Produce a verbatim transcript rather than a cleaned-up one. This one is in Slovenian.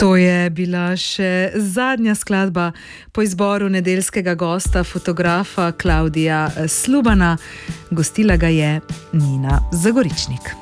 To je bila še zadnja skladba po izboru nedeljskega gosta, fotografa Klavdija Slubana. Gostila ga je Nina Zagoričnik.